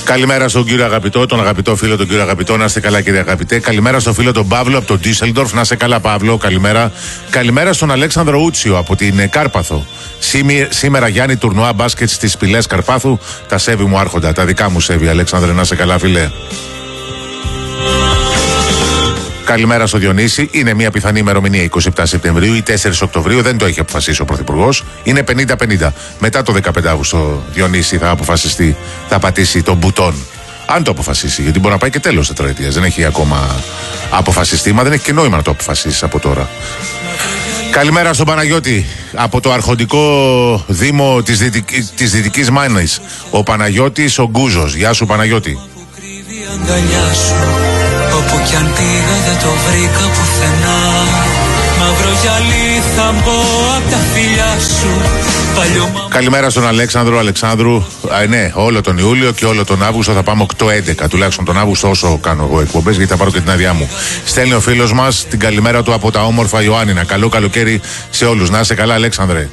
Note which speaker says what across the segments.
Speaker 1: Καλημέρα στον κύριο Αγαπητό, τον αγαπητό φίλο τον κύριο Αγαπητό. Να είστε καλά, κύριε Αγαπητέ. Καλημέρα στον φίλο τον Παύλο από τον Ντίσσελντορφ. Να είστε καλά, Παύλο. Καλημέρα. Καλημέρα στον Αλέξανδρο Ούτσιο από την Κάρπαθο. Σήμερα Γιάννη τουρνουά μπάσκετ στις Σπηλές Καρπάθου. Τα σέβη μου άρχοντα, τα δικά μου σέβη, Αλέξανδρε. Να είστε καλά, φίλε. Καλημέρα στο Διονύση. Είναι μια πιθανή ημερομηνία 27 Σεπτεμβρίου ή 4 Οκτωβρίου. Δεν το έχει αποφασίσει ο Πρωθυπουργός. Είναι 50-50. Μετά το 15 Αύγουστο, Διονύση, θα αποφασιστεί, θα πατήσει τον μπουτόν. Αν το αποφασίσει, γιατί μπορεί να πάει και τέλος τετραετίας. Δεν έχει ακόμα αποφασιστεί, μα δεν έχει και νόημα να το αποφασίσει από τώρα. Καλημέρα στον Παναγιώτη από το αρχοντικό Δήμο της Δυτικής Μάνης. Ο Παναγιώτης ο Γκούζος. Γεια σου, Παναγιώτη.
Speaker 2: Όπου κι αν πήγα δεν το βρήκα πουθενά. Μαύρο γυαλί θα μπω απ' τα φιλιά σου.
Speaker 1: Καλημέρα στον Αλεξάνδρου. Ναι, όλο τον Ιούλιο και όλο τον Αύγουστο θα πάμε 8-11. Τουλάχιστον τον Αύγουστο όσο κάνω εγώ εκπομπές, γιατί θα πάρω και την άδειά μου. Στέλνει ο φίλος μας την καλημέρα του από τα όμορφα Ιωάννινα. Καλό καλοκαίρι σε όλους. Να είστε καλά, Αλέξανδρε.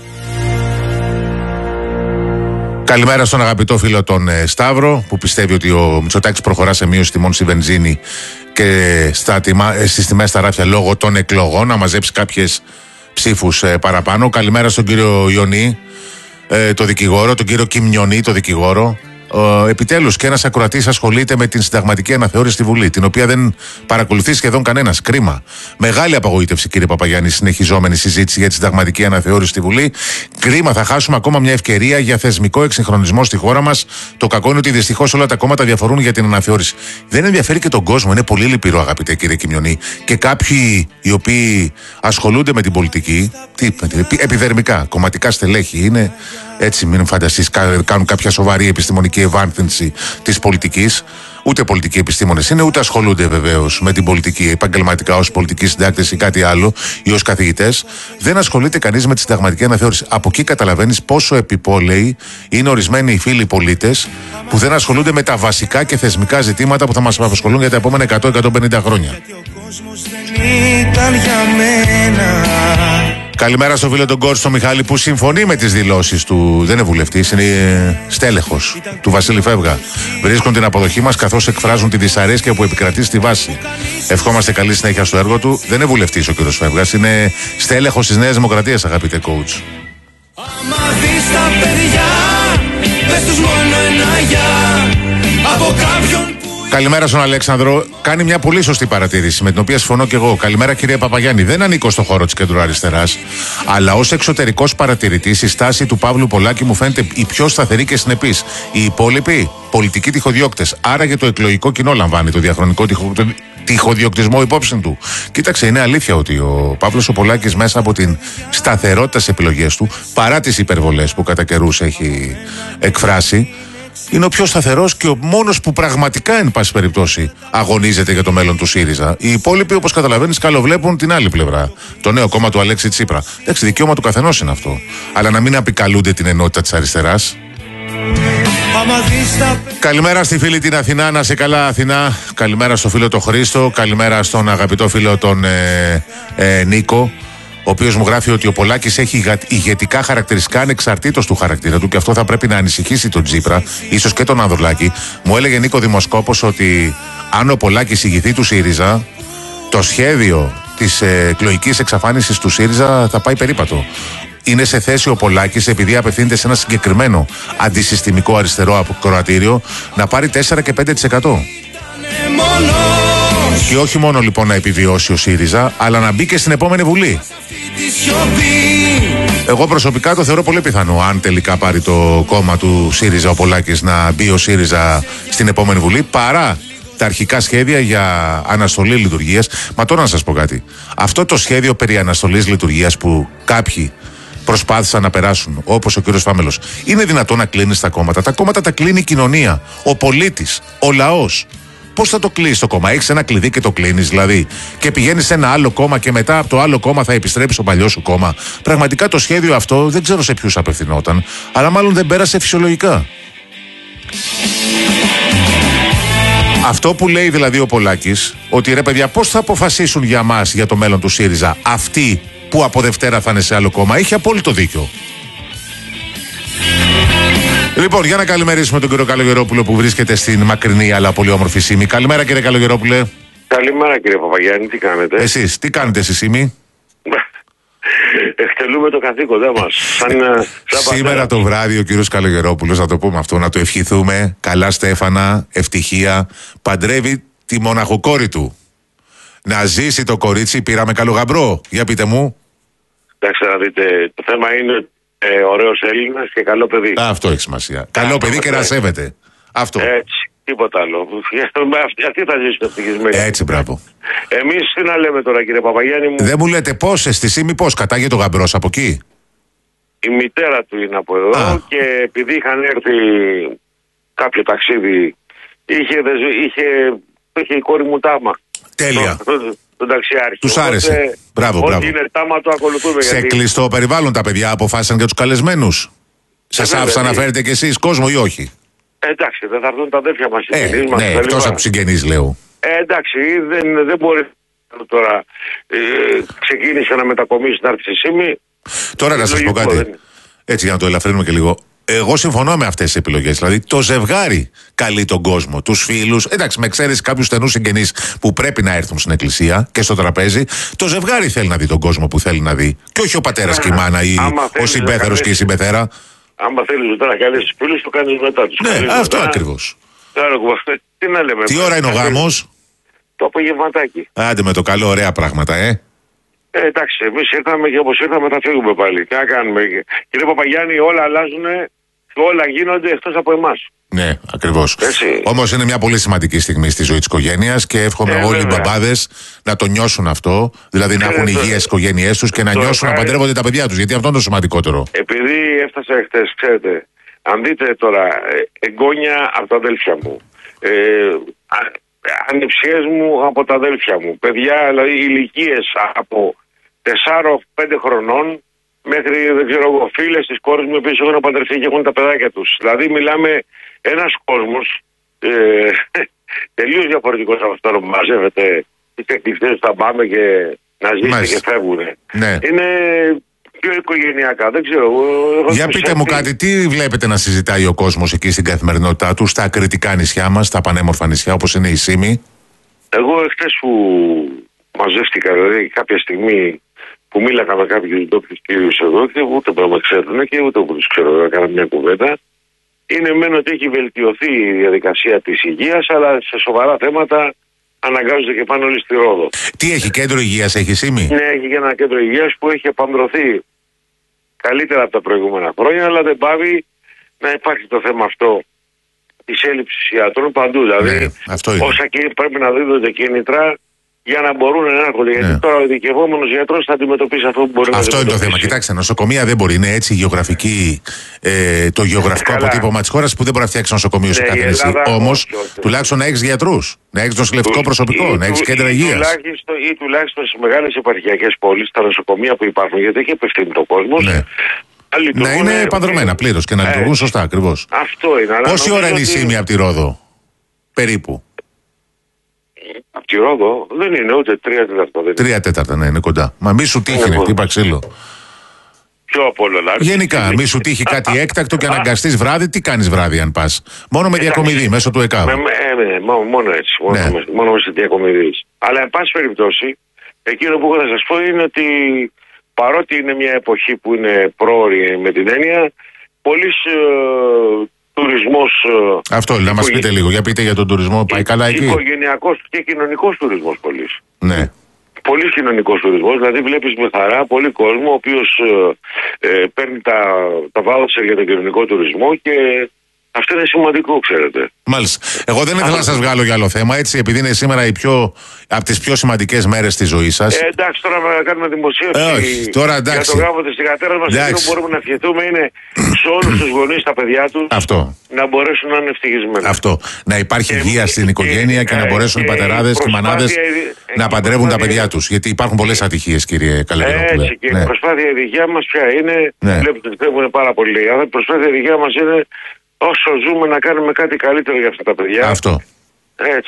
Speaker 1: Καλημέρα στον αγαπητό φίλο τον Σταύρο, που πιστεύει ότι ο Μητσοτάκης προχωρά σε μείωση τιμών στη βενζίνη και στις τιμές στα ράφια λόγω των εκλογών, να μαζέψει κάποιες ψήφους παραπάνω. Καλημέρα στον κύριο Ιωνί, το δικηγόρο, τον κύριο Κιμνιονί, το δικηγόρο. Επιτέλους και ένας ακροατής ασχολείται με την συνταγματική αναθεώρηση στη Βουλή, την οποία δεν παρακολουθεί σχεδόν κανένας. Κρίμα. Μεγάλη απογοήτευση, κύριε Παπαγιάννη, συνεχιζόμενη συζήτηση για τη συνταγματική αναθεώρηση στη Βουλή. Κρίμα, θα χάσουμε ακόμα μια ευκαιρία για θεσμικό εξυγχρονισμό στη χώρα μας. Το κακό είναι ότι δυστυχώς όλα τα κόμματα διαφορούν για την αναθεώρηση. Δεν ενδιαφέρει και τον κόσμο, είναι πολύ λυπηρό, αγαπητέ κύριε Κιμνιονί. Και κάποιοι οι οποίοι ασχολούνται με την πολιτική, επιδερμικά, κομματικά στελέχη είναι. Έτσι, μην φανταστείς, κάνουν κάποια σοβαρή επιστημονική ευάνθυνση της πολιτικής. Ούτε πολιτικοί επιστήμονες είναι, ούτε ασχολούνται βεβαίως με την πολιτική επαγγελματικά ως πολιτικοί συντάκτες ή κάτι άλλο ή ως καθηγητές. Δεν ασχολείται κανείς με τη συνταγματική αναθεώρηση. Από εκεί καταλαβαίνεις πόσο επιπόλαιοι είναι ορισμένοι φίλοι πολίτες που δεν ασχολούνται με τα βασικά και θεσμικά ζητήματα που θα μας απασχολούν για τα επόμενα 100-150 χρόνια. Καλημέρα στο φίλο τον Κόρστο Μιχάλη, που συμφωνεί με τις δηλώσεις του. Δεν είναι βουλευτής, είναι στέλεχος του Βασίλη Φεύγα. Βρίσκουν την αποδοχή μας καθώς εκφράζουν τη δυσαρέσκεια που επικρατεί στη βάση. Ευχόμαστε καλή συνέχεια στο έργο του. Δεν είναι βουλευτής ο κύριος Φεύγας, είναι στέλεχος της Νέας Δημοκρατίας, αγαπητέ coach. Άμα δεις τα παιδιά, πες τους μόνο ένα γεια από κάποιον. Καλημέρα στον Αλέξανδρο. Κάνει μια πολύ σωστή παρατήρηση με την οποία συμφωνώ και εγώ. Καλημέρα, κύριε Παπαγιάννη. Δεν ανήκω στο χώρο της κεντροαριστεράς, αλλά ως εξωτερικός παρατηρητής η στάση του Παύλου Πολάκη μου φαίνεται η πιο σταθερή και συνεπής. Οι υπόλοιποι πολιτικοί τυχοδιώκτες. Άρα και το εκλογικό κοινό λαμβάνει το διαχρονικό τυχοδιοκτισμό υπόψη του. Κοίταξε, είναι αλήθεια ότι ο Παύλος ο Πολάκης μέσα από την σταθερότητα στις επιλογές του, παρά τις υπερβολές που κατά καιρούς έχει εκφράσει, είναι ο πιο σταθερός και ο μόνος που πραγματικά, εν πάση περιπτώσει, αγωνίζεται για το μέλλον του ΣΥΡΙΖΑ. Οι υπόλοιποι, όπως καταλαβαίνεις, καλοβλέπουν την άλλη πλευρά. Το νέο κόμμα του Αλέξη Τσίπρα. Εντάξει, δικαίωμα του καθενός είναι αυτό. Αλλά να μην απικαλούνται την ενότητα της αριστεράς. Καλημέρα στη φίλη την Αθηνά, να σε καλά, Αθηνά. Καλημέρα στο φίλο τον Χρήστο. Καλημέρα στον αγαπητό φίλο τον Νίκο, ο οποίος μου γράφει ότι ο Πολάκης έχει ηγετικά χαρακτηριστικά ανεξαρτήτως του χαρακτήρα του και αυτό θα πρέπει να ανησυχήσει τον Τσίπρα, ίσως και τον Ανδρουλάκη. Μου έλεγε Νίκο δημοσκόπος ότι αν ο Πολάκης ηγηθεί του ΣΥΡΙΖΑ, το σχέδιο της εκλογικής εξαφάνισης του ΣΥΡΙΖΑ θα πάει περίπατο. Είναι σε θέση ο Πολάκης, επειδή απευθύνεται σε ένα συγκεκριμένο αντισυστημικό αριστερό ακροατήριο, να πάρει 4 και 5%. Και όχι μόνο λοιπόν να επιβιώσει ο ΣΥΡΙΖΑ, αλλά να μπει και στην επόμενη Βουλή. Εγώ προσωπικά το θεωρώ πολύ πιθανό, αν τελικά πάρει το κόμμα του ΣΥΡΙΖΑ ο Πολάκης, να μπει ο ΣΥΡΙΖΑ στην επόμενη Βουλή, παρά τα αρχικά σχέδια για αναστολή λειτουργίας. Μα τώρα να σας πω κάτι. Αυτό το σχέδιο περί αναστολής λειτουργίας που κάποιοι προσπάθησαν να περάσουν, όπως ο κύριος Φάμελος, είναι δυνατόν να κλείνει τα κόμματα? Τα κόμματα τα κλείνει η κοινωνία, ο πολίτης, ο λαός. Πώς θα το κλείσει το κόμμα? Έχεις ένα κλειδί και το κλείνεις δηλαδή, και πηγαίνεις σε ένα άλλο κόμμα και μετά από το άλλο κόμμα θα επιστρέψει στο παλιό σου κόμμα? Πραγματικά το σχέδιο αυτό δεν ξέρω σε ποιους απευθυνόταν, αλλά μάλλον δεν πέρασε φυσιολογικά. Αυτό που λέει δηλαδή ο Πολάκης, ότι ρε παιδιά, πώς θα αποφασίσουν για μας, για το μέλλον του ΣΥΡΙΖΑ, αυτοί που από Δευτέρα θα είναι σε άλλο κόμμα, έχει απόλυτο δίκιο. Λοιπόν, για να καλημερίσουμε τον κύριο Καλογερόπουλο που βρίσκεται στην μακρινή αλλά πολύ όμορφη Σύμη. Καλημέρα, κύριε Καλογερόπουλε.
Speaker 3: Καλημέρα, κύριε Παπαγιάννη, τι κάνετε?
Speaker 1: Εσείς, τι κάνετε στη Σύμη?
Speaker 3: Εκτελούμε το καθήκοντά μας.
Speaker 1: Σήμερα το βράδυ ο κύριος Καλογερόπουλος, να το πούμε αυτό, να το ευχηθούμε. Καλά στέφανα, ευτυχία. Παντρεύει τη μοναχοκόρη του. Να ζήσει το κορίτσι, πήραμε καλό γαμπρό. Για πείτε μου.
Speaker 3: Εντάξει, να δείτε, το θέμα είναι ωραίος Έλληνας και καλό παιδί.
Speaker 1: Αυτό έχει σημασία. Καλό παιδί και να σέβεται. Αυτό.
Speaker 3: Έτσι, τίποτα άλλο. Αυτοί θα ζήσουν ευτυχισμένοι.
Speaker 1: Έτσι, μπράβο.
Speaker 3: Εμείς τι να λέμε τώρα, κύριε Παπαγιάννη μου?
Speaker 1: Δεν μου λέτε πόσες στη Σύμη, πώς κατάγεται ο γαμπρός από εκεί?
Speaker 3: Η μητέρα του είναι από εδώ και επειδή είχαν έρθει κάποιο ταξίδι, είχε η κόρη μου τάμα.
Speaker 1: Τέλεια.
Speaker 3: Τον ταξιάρχη.
Speaker 1: Τους άρεσε. Μπράβο, μπράβο.
Speaker 3: Ό,τι είναι τάμα το ακολουθούμε.
Speaker 1: Σε κλειστό περιβάλλον τα παιδιά αποφάσισαν για τους καλεσμένους. Σας άφησαν να φέρετε κι εσείς κόσμο ή όχι?
Speaker 3: Εντάξει, δεν θα έρθουν τα αδέρφια μας.
Speaker 1: Ναι, εκτός από τους συγγενείς λέω.
Speaker 3: Εντάξει, δεν μπορεί τώρα. Ξεκίνησε να μετακομίσει να έρθει στη Σύμη.
Speaker 1: Τώρα να σας πω κάτι. Έτσι για να το ελαφρύνουμε και λίγο. Εγώ συμφωνώ με αυτές τις επιλογές. Δηλαδή το ζευγάρι καλεί τον κόσμο, τους φίλους. Εντάξει, με εξαίρεση κάποιους στενούς συγγενείς που πρέπει να έρθουν στην εκκλησία και στο τραπέζι. Το ζευγάρι θέλει να δει τον κόσμο που θέλει να δει. Και όχι ο πατέρας και η μάνα ή ο συμπέθερος και η συμπεθέρα.
Speaker 3: Άμα θέλεις τώρα να καλείς τους φίλους, το κάνεις μετά τους.
Speaker 1: Ναι, αυτό ακριβώς.
Speaker 3: Τι να λέμε.
Speaker 1: Τι ώρα είναι ο γάμος?
Speaker 3: Το απογευματάκι.
Speaker 1: Άντε με το καλό, ωραία πράγματα,
Speaker 3: εντάξει, εμείς ήρθαμε και όπως ήρθαμε θα φύγουμε πάλι. Τι να κάνουμε? Κύριε Παπαγιάννη, όλα αλλάζουν και όλα γίνονται εκτός από εμάς.
Speaker 1: Ναι, ακριβώς. Όμως είναι μια πολύ σημαντική στιγμή στη ζωή της οικογένειας και εύχομαι όλοι οι μπαμπάδες να το νιώσουν αυτό. Δηλαδή να έχουν υγεία στις οικογένειές τους και να νιώσουν να παντρεύονται τα παιδιά τους. Γιατί αυτό είναι το σημαντικότερο.
Speaker 3: Επειδή έφτασα χτες, ξέρετε, αν δείτε τώρα εγγόνια από τα αδέλφια μου, ανιψιές μου από τα αδέλφια μου, παιδιά δηλαδή ηλικίες από 4-5 χρονών μέχρι δεν ξέρω εγώ φίλες της κόρης μου που έχουν παντρευτεί και έχουν τα παιδάκια τους. Δηλαδή μιλάμε ένας κόσμος τελείως διαφορετικός από αυτό που μαζεύεται τις εκκλησίες θα πάμε και να ζήσετε και φεύγουν.
Speaker 1: Ναι.
Speaker 3: Είναι πιο οικογενειακά, δεν ξέρω.
Speaker 1: Για πείτε μου κάτι, τι βλέπετε να συζητάει ο κόσμος εκεί στην καθημερινότητά του, στα κρητικά νησιά μας, στα πανέμορφα νησιά όπως είναι η Σύμη?
Speaker 3: Εγώ εχθές που μαζεύτηκα, δηλαδή κάποια στιγμή που μίλαγα με κάποιους ντόπιους κύριους εδώ και ούτε που με ξέρουν και ούτε που τους ξέρω, έκανα μια κουβέντα. Είναι μεν ότι έχει βελτιωθεί η διαδικασία της υγείας, αλλά σε σοβαρά θέματα αναγκάζονται και πάνε όλοι στη Ρόδο.
Speaker 1: Τι έχει, κέντρο υγείας έχει Σύμη?
Speaker 3: Ναι, έχει και ένα κέντρο υγείας που έχει επανδρωθεί καλύτερα από τα προηγούμενα χρόνια, αλλά δεν πάβει να υπάρχει το θέμα αυτό της έλλειψης ιατρών παντού. Δηλαδή, όσα και πρέπει να δίδονται κίνητρα για να μπορούν να έρχονται. Γιατί τώρα ο ειδικευόμενος γιατρός θα αντιμετωπίσει αυτό που μπορεί να αντιμετωπίσει.
Speaker 1: Αυτό είναι το θέμα. Κοιτάξτε, νοσοκομεία δεν μπορεί. Είναι έτσι το γεωγραφικό αποτύπωμα της χώρας που δεν μπορεί να φτιάξει νοσοκομείο σε κάθε νησί. Όμως, τουλάχιστον να έχεις γιατρούς, να έχεις νοσηλευτικό προσωπικό, να έχεις κέντρα υγείας.
Speaker 3: Ή τουλάχιστον στις μεγάλες επαρχιακές πόλεις, τα νοσοκομεία που υπάρχουν, γιατί έχει επευθύνει το κόσμος. Ναι.
Speaker 1: Να είναι παντρωμένα πλήρως και να λειτουργούν σωστά ακριβώς.
Speaker 3: Αυτό είναι.
Speaker 1: Πόση ώρα είναι η Σύμη από τη Ρόδο, περίπου?
Speaker 3: Από τη Ρόδο δεν είναι ούτε 3
Speaker 1: τέταρτα. Ναι, είναι κοντά. Μα μη σου τύχει, χτύπα ξύλο.
Speaker 3: Πιο από όλα.
Speaker 1: Γενικά, μη σου τύχει κάτι έκτακτο και αναγκαστείς βράδυ, τι κάνεις βράδυ αν πας? Μόνο με διακομιδή, μέσω του ΕΚΑΒ.
Speaker 3: Μόνο έτσι. Μόνο με διακομιδής. Αλλά εν πάση περιπτώσει, εκείνο που έχω να σας πω είναι ότι παρότι είναι μια εποχή που είναι πρόωρη με την έννοια, πολλοί τουρισμός.
Speaker 1: Αυτό να μας πείτε λίγο, για πείτε για τον τουρισμό, πάει καλά εκεί?
Speaker 3: Οικογενειακός και κοινωνικός τουρισμός πολλής.
Speaker 1: Ναι.
Speaker 3: Πολύ κοινωνικός τουρισμός, δηλαδή βλέπεις με χαρά πολύ κόσμο ο οποίος παίρνει τα βάουτσερ για τον κοινωνικό τουρισμό και αυτό είναι σημαντικό, ξέρετε.
Speaker 1: Μάλιστα. Εγώ δεν ήθελα να σας βγάλω για άλλο θέμα, έτσι, επειδή είναι σήμερα από τις πιο σημαντικές μέρες της ζωής σας.
Speaker 3: Εντάξει, τώρα να κάνουμε δημοσίευση
Speaker 1: τώρα,
Speaker 3: για το γάμο της θυγατέρας μας. Αυτό που μπορούμε να ευχηθούμε είναι σε όλους τους γονείς, τα παιδιά τους, να μπορέσουν να είναι ευτυχισμένοι.
Speaker 1: Αυτό. Να υπάρχει υγεία στην οικογένεια και να μπορέσουν οι πατεράδες και οι μανάδες να παντρεύουν τα παιδιά τους. Γιατί υπάρχουν πολλές ατυχίες, κύριε Καλογερόπουλε.
Speaker 3: Έτσι, και η προσπάθεια η δικιά μας πια είναι. Βλέπετε ότι φεύγουν πάρα πολύ. Η προσπάθεια η δικιά μας είναι όσο ζούμε να κάνουμε κάτι καλύτερο για αυτά τα παιδιά.
Speaker 1: Αυτό.
Speaker 3: Έτσι.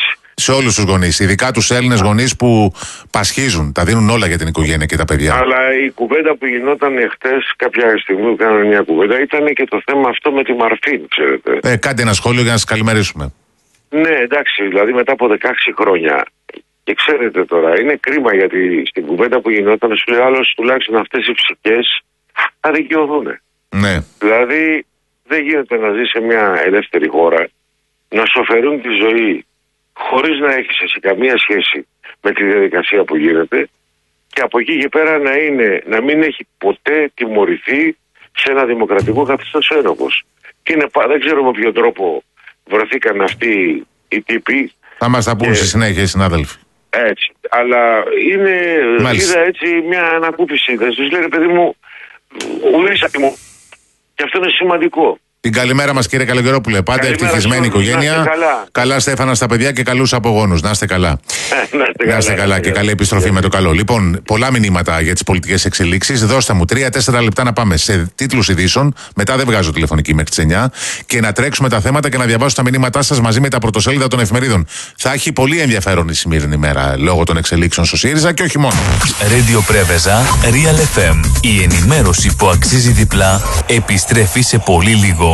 Speaker 1: Σε όλους τους γονείς, ειδικά τους Έλληνες γονείς που πασχίζουν, τα δίνουν όλα για την οικογένεια και τα παιδιά.
Speaker 3: Αλλά η κουβέντα που γινόταν χτες, κάποια στιγμή που κάνανε μια κουβέντα, ήταν και το θέμα αυτό με τη Μαρφίν, ξέρετε.
Speaker 1: Κάντε ένα σχόλιο για να σας καλημερίσουμε.
Speaker 3: Ναι, εντάξει, δηλαδή μετά από 16 χρόνια. Και ξέρετε τώρα, είναι κρίμα γιατί στην κουβέντα που γινόταν, σου λέει άλλος, τουλάχιστον αυτές οι ψυχές θα δικαιωθούν.
Speaker 1: Ναι.
Speaker 3: Δηλαδή, δεν γίνεται να ζει σε μια ελεύθερη χώρα, να σου αφαιρούν τη ζωή χωρίς να έχεις εσύ καμία σχέση με τη διαδικασία που γίνεται και από εκεί και πέρα να μην έχει ποτέ τιμωρηθεί σε ένα δημοκρατικό καθεστώς ένοχος. Και δεν ξέρω με ποιο τρόπο βρεθήκαν αυτοί οι τύποι.
Speaker 1: Θα μας τα πούν στη συνέχεια οι συνάδελφοι.
Speaker 3: Έτσι. Αλλά είδα έτσι μια ανακούφιση. Θα τους λέει, παιδί μου, ουρήσατε μου. Και αυτό είναι σημαντικό.
Speaker 1: Την καλημέρα μας, κύριε Καλογερόπουλε. Πάντα ευτυχισμένη οικογένεια. Καλά Στέφανα στα παιδιά και καλούς απογόνους. Να είστε καλά. Να είστε καλά και καλή επιστροφή με το καλό. Λοιπόν, πολλά μηνύματα για τις πολιτικές εξελίξεις. Δώστε μου 3-4 λεπτά να πάμε σε τίτλους ειδήσεων. Μετά δεν βγάζω τηλεφωνική μέχρι τις 9. Και να τρέξουμε τα θέματα και να διαβάσω τα μηνύματά σας μαζί με τα πρωτοσέλιδα των εφημερίδων. Θα έχει πολύ ενδιαφέρον η σημερινή μέρα λόγω των εξελίξεων στο ΣΥΡΙΖΑ και όχι μόνο.
Speaker 4: Radio Πρέβεζα, Real FM. Η ενημέρωση που αξίζει διπλά επιστρέφει σε πολύ λίγο.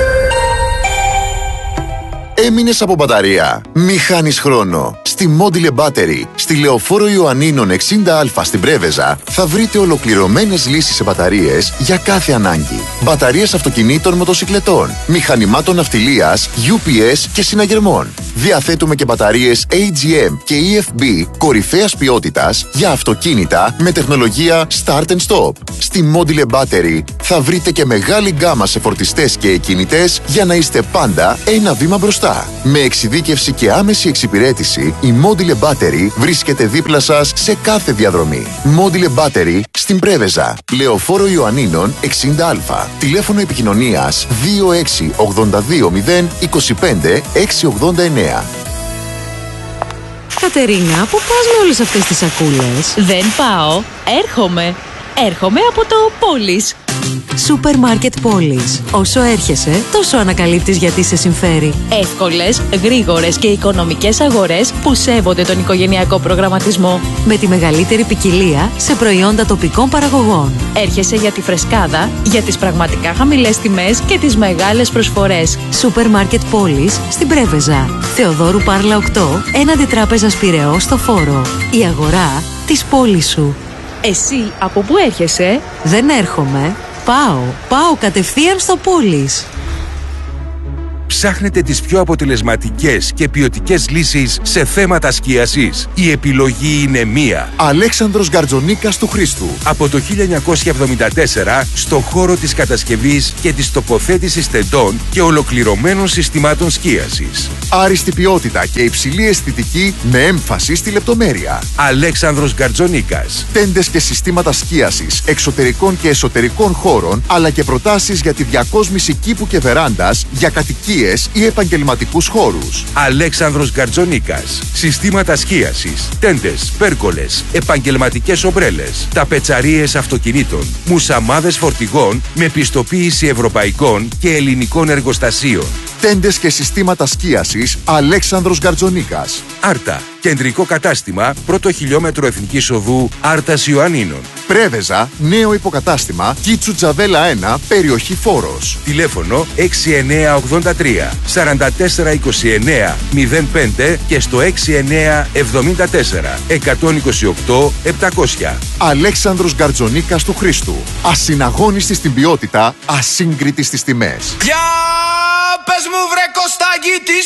Speaker 5: Έμεινες από μπαταρία? Μη χάνεις χρόνο. Στη Module Battery, στη Λεωφόρο Ιωαννίνων 60Α στην Πρέβεζα, θα βρείτε ολοκληρωμένες λύσεις σε μπαταρίες για κάθε ανάγκη. Μπαταρίες αυτοκινήτων, μοτοσικλετών, μηχανημάτων ναυτιλίας, UPS και συναγερμών. Διαθέτουμε και μπαταρίες AGM και EFB κορυφαίας ποιότητας για αυτοκίνητα με τεχνολογία Start and Stop. Στη Module Battery θα βρείτε και μεγάλη γκάμα σε φορτιστές και εκκίνητες για να είστε πάντα ένα βήμα μπροστά. Με εξειδίκευση και άμεση εξυπηρέτηση, η Module Battery βρίσκεται δίπλα σας σε κάθε διαδρομή. Module Battery στην Πρέβεζα, Λεωφόρο Ιωαννίνων 60Α. Τηλέφωνο επικοινωνίας 2682 025 689.
Speaker 6: Κατερίνα, πού πας με όλες αυτές τις σακούλες?
Speaker 7: Δεν πάω, έρχομαι από το Πόλης.
Speaker 6: Σούπερ Μάρκετ Πόλης. Όσο έρχεσαι, τόσο ανακαλύπτεις γιατί σε συμφέρει.
Speaker 7: Εύκολες, γρήγορες και οικονομικές αγορές που σέβονται τον οικογενειακό προγραμματισμό.
Speaker 6: Με τη μεγαλύτερη ποικιλία σε προϊόντα τοπικών παραγωγών.
Speaker 7: Έρχεσαι για τη φρεσκάδα, για τις πραγματικά χαμηλές τιμές και τις μεγάλες προσφορές.
Speaker 6: Σούπερ Μάρκετ Πόλης στην Πρέβεζα. Θεοδόρου Πάρλα 8, έναντι Τράπεζας Πειραιώς στο Φόρο. Η αγορά της πόλης σου.
Speaker 7: Εσύ από πού έρχεσαι?
Speaker 6: Δεν έρχομαι. Πάω κατευθείαν στο Πόλης.
Speaker 8: Ψάχνετε τις πιο αποτελεσματικές και ποιοτικές λύσεις σε θέματα σκίασης? Η επιλογή είναι μία.
Speaker 5: Αλέξανδρος Γκαρτζονίκας του Χρήστου.
Speaker 8: Από το 1974 στο χώρο της κατασκευής και της τοποθέτησης τεντών και ολοκληρωμένων συστημάτων σκίασης.
Speaker 5: Άριστη ποιότητα και υψηλή αισθητική με έμφαση στη λεπτομέρεια.
Speaker 8: Αλέξανδρος Γκαρτζονίκας.
Speaker 5: Τέντες και συστήματα σκίασης εξωτερικών και εσωτερικών χώρων, αλλά και προτάσεις για τη διακόσμηση κήπου και βεράντας για κατοικίες ή επαγγελματικούς χώρους.
Speaker 8: Αλέξανδρος Γκαρτζονίκας. Συστήματα σκίασης, τέντες, πέρκολες, επαγγελματικές ομπρέλες, ταπετσαρίες αυτοκινήτων, μουσαμάδες φορτηγών με πιστοποίηση ευρωπαϊκών και ελληνικών εργοστασίων.
Speaker 5: Τέντες και συστήματα σκίασης Αλέξανδρος Γκαρτζονίκας.
Speaker 8: Άρτα. Κεντρικό κατάστημα, πρώτο χιλιόμετρο Εθνικής Οδού, Άρτας Ιωαννίνων.
Speaker 5: Πρέβεζα, νέο υποκατάστημα, Κίτσου Τζαβέλα 1, περιοχή Φόρος.
Speaker 8: Τηλέφωνο 6983 4429 05 και στο 6974 128 700.
Speaker 5: Αλέξανδρος Γκαρτζονίκας του Χρήστου. Ασυναγώνιστη στην ποιότητα, ασύγκριτη στις τιμές.
Speaker 2: Για πες μου βρε